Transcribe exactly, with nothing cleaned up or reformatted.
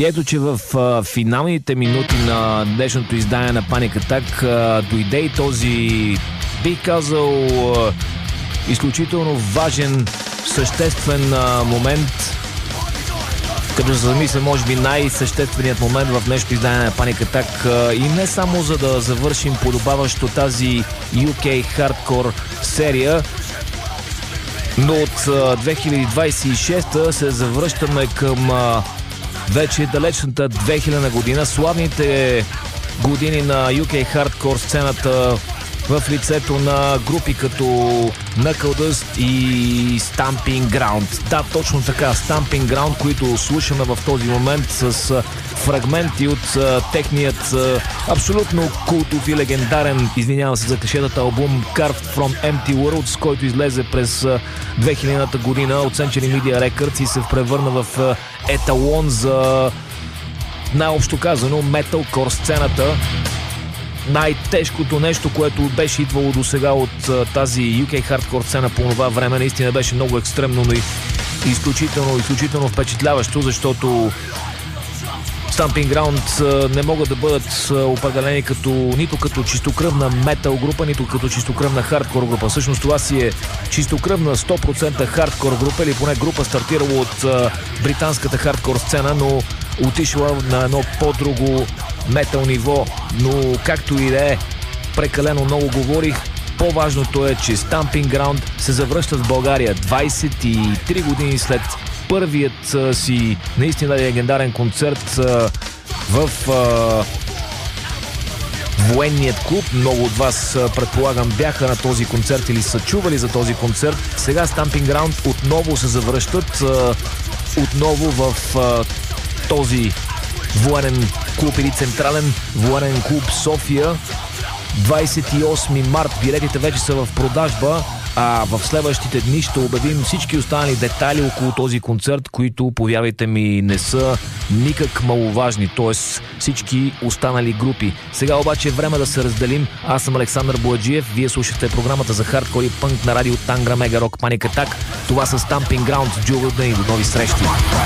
Ето, че в а, финалните минути на днешното издание на Panic Attack а, дойде и този, бих казал, а, изключително важен, съществен а, момент, като се замисля, може би най-същественият момент в днешното издание на Panic Attack, а, и не само за да завършим подобаващо тази ю кей Hardcore серия, но от а, две хиляди двадесет и шеста се завръщаме към а, вече далечната две хилядна година, славните години на ю кей Hardcore сцената в лицето на групи като Knuckle Dust и Stamping Ground. Да, точно така, Stamping Ground, които слушаме в този момент с фрагменти от техният абсолютно култов и легендарен, извинявам се за клишетата, албум Carved from Empty Worlds, който излезе през две хилядната година от Century Media Records и се превърна в еталон за, най-общо казано, металкор сцената. Най-тежкото нещо, което беше идвало до сега от а, тази ю кей Hardcore сцена по това време, наистина беше много екстремно, но и изключително, изключително впечатляващо, защото Stamping Ground а, не могат да бъдат а, определени като, нито като чистокръвна метал група, нито като чистокръвна хардкор група. Всъщност това си е чистокръвна сто процента хардкор група, или поне група стартирала от а, британската хардкор сцена, но отишла на едно по-друго метал ниво, но както и да е, прекалено много говорих. По-важното е, че Stamping Ground се завръщат в България двадесет и три години след първият а, си наистина легендарен концерт а, в а, военният клуб. Много от вас, а, предполагам, бяха на този концерт или са чували за този концерт. Сега Stamping Ground отново се завръщат, а, отново в а, този военен клуб или централен военен клуб София. двадесет и осми март билетите вече са в продажба, а в следващите дни ще обявим всички останали детайли около този концерт, които, повярвайте ми, не са никак маловажни, т.е. всички останали групи. Сега обаче е време да се разделим. Аз съм Александър Бояджиев, вие слушате програмата за хардкор и пънк на радио Тангра Мега Рок Panic Attack. Това са Stamping Ground, Джулдън, и до нови срещи!